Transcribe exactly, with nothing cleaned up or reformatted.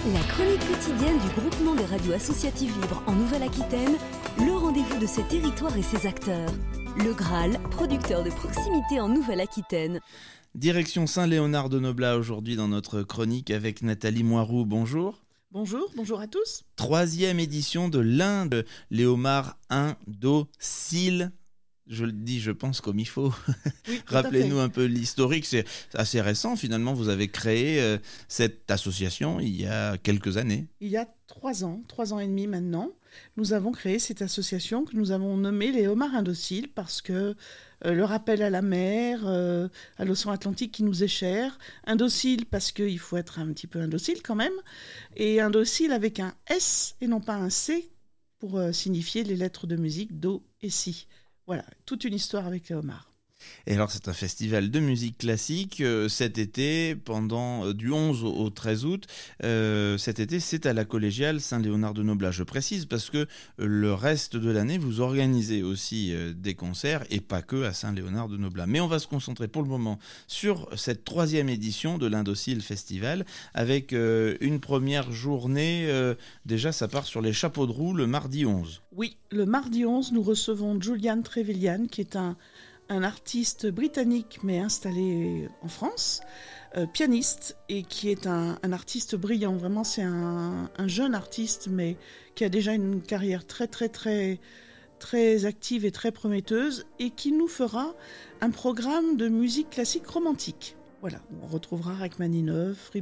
La chronique quotidienne du groupement des radios associatives libres en Nouvelle-Aquitaine, le rendez-vous de ses territoires et ses acteurs. Le Graal, producteur de proximité en Nouvelle-Aquitaine. Direction Saint-Léonard-de-Noblat aujourd'hui dans notre chronique avec Nathalie Moiroux. Bonjour. Bonjour, bonjour à tous. Troisième édition de l'Inde, les homards indociles. Je le dis, je pense, comme il faut. Oui, Rappelez-nous un peu l'historique. C'est assez récent, finalement. Vous avez créé euh, cette association il y a quelques années. Il y a trois ans, trois ans et demi maintenant, nous avons créé cette association que nous avons nommée les homards indociles parce que euh, le rappel à la mer, euh, à l'océan Atlantique qui nous est cher. Indocile parce qu'il faut être un petit peu indocile quand même. Et indocile avec un S et non pas un C pour euh, signifier les lettres de musique Do et Si. Voilà, toute une histoire avec les homards. Et alors, c'est un festival de musique classique euh, cet été, pendant euh, du onze au treize août. Euh, cet été, c'est à la collégiale Saint-Léonard-de-Noblat. Je précise parce que euh, le reste de l'année, vous organisez aussi euh, des concerts et pas que à Saint-Léonard-de-Noblat. Mais on va se concentrer pour le moment sur cette troisième édition de l'Indocile Festival avec euh, une première journée. Euh, déjà, ça part sur les chapeaux de roue le mardi onze. Oui, le mardi onze, nous recevons Julian Trevelyan qui est un... un artiste britannique mais installé en France, euh, pianiste et qui est un, un artiste brillant. Vraiment, c'est un, un jeune artiste mais qui a déjà une carrière très très très très active et très prometteuse et qui nous fera un programme de musique classique romantique. Voilà, on retrouvera Rachmaninoff,